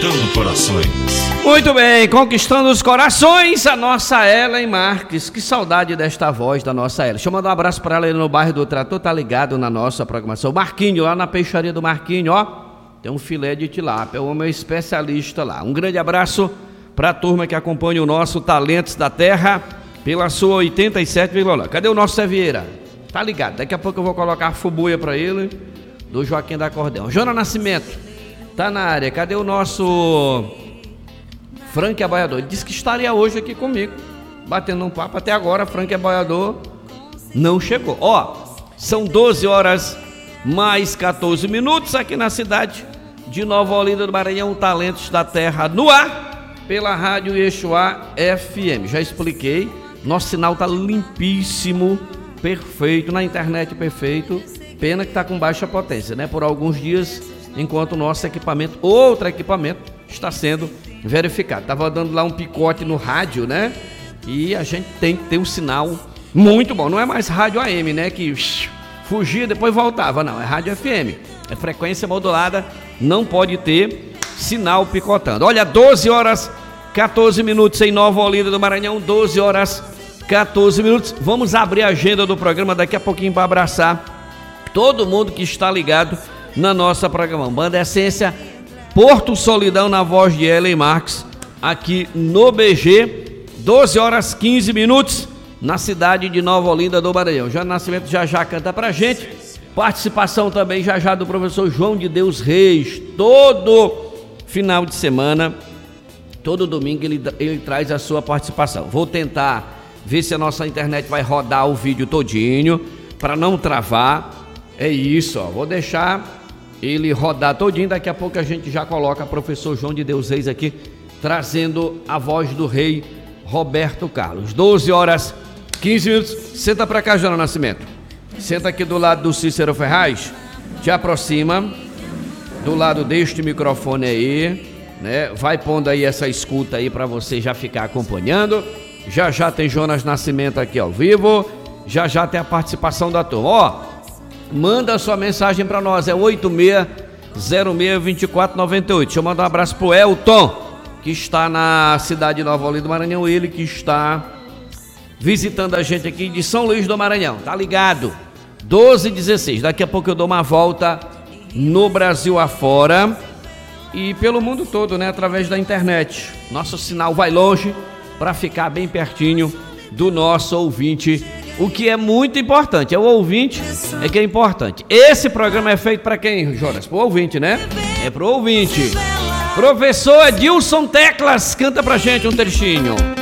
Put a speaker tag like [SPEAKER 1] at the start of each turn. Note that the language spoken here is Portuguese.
[SPEAKER 1] Conquistando corações.
[SPEAKER 2] Muito bem, conquistando os corações, a nossa Ellen Marques. Que saudade desta voz da nossa Ellen. Deixa eu mandar um abraço para ela aí no bairro do Trator, tá ligado na nossa programação. Marquinho, lá na peixaria do Marquinho, ó, tem um filé de tilápia, é o meu especialista lá. Um grande abraço para a turma que acompanha o nosso Talentos da Terra pela sua 87,9. Cadê o nosso Zé Vieira? Tá ligado, daqui a pouco eu vou colocar a fubuia para ele, do Joaquim da Acordeão. Jona Nascimento, tá na área. Cadê o nosso Frank Aboiador? Ele disse que estaria hoje aqui comigo, batendo um papo. Até agora, Frank Aboiador não chegou. Ó, são 12 horas mais 14 minutos aqui na cidade de Nova Olinda do Maranhão. Talentos da Terra no ar, pela Rádio Yeshua FM. Já expliquei, nosso sinal tá limpíssimo, perfeito, na internet perfeito. Pena que tá com baixa potência, né? Por alguns dias, enquanto o nosso equipamento, outro equipamento, está sendo verificado. Tava dando lá um picote no rádio, né? E a gente tem que ter um sinal muito bom. Não é mais rádio AM, né? Que fugia, depois voltava. Não, é rádio FM. É frequência modulada, não pode ter sinal picotando. Olha, 12 horas 14 minutos em Nova Olinda do Maranhão. 12 horas 14 minutos. Vamos abrir a agenda do programa daqui a pouquinho para abraçar todo mundo que está ligado na nossa programação. Banda Essência, Porto Solidão, na voz de Ellen Marques, aqui no BG, 12 horas 15 minutos, na cidade de Nova Olinda do Maranhão. Já Nascimento já canta pra gente. Participação também já do professor João de Deus Reis. Todo final de semana, todo domingo ele traz a sua participação. Vou tentar ver se a nossa internet vai rodar o vídeo todinho, para não travar. É isso, ó. Vou deixar ele rodar todinho. Daqui a pouco a gente já coloca o professor João de Deus Reis aqui, trazendo a voz do rei Roberto Carlos. 12 horas 15 minutos. Senta pra cá, Jona Nascimento. Senta aqui do lado do Cícero Ferraz. Te aproxima do lado deste microfone aí, né? Vai pondo aí essa escuta aí pra você já ficar acompanhando. Já tem Jonas Nascimento aqui ao vivo. Já tem a participação da turma. Ó, manda sua mensagem para nós, é 86062498. Deixa eu mandar um abraço pro Elton, que está na cidade de Nova Olinda do Maranhão, ele que está visitando a gente aqui de São Luís do Maranhão, tá ligado? 12h16, daqui a pouco eu dou uma volta no Brasil afora e pelo mundo todo, né, através da internet. Nosso sinal vai longe para ficar bem pertinho do nosso ouvinte. O que é muito importante, é o ouvinte, é que é importante. Esse programa é feito para quem, Jonas? Pro ouvinte, né? É pro ouvinte. Professor Edilson Teclas, canta pra gente um trechinho.